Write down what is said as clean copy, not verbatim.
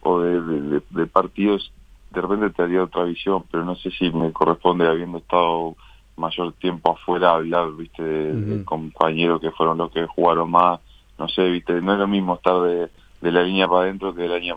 o de partidos, de repente te daría otra visión, pero no sé si me corresponde, habiendo estado mayor tiempo afuera, hablar, viste, de compañeros que fueron los que jugaron más, no sé, viste, no es lo mismo estar de la línea para adentro que de la línea